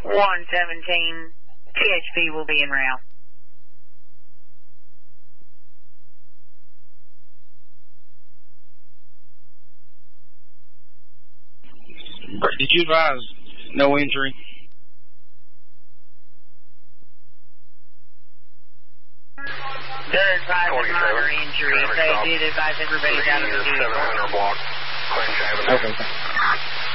117, THP will be en route. Did you advise no injury? They're advising minor injuries. They did advise everybody's out of the vehicle. 700 block, Clinton Avenue. Okay.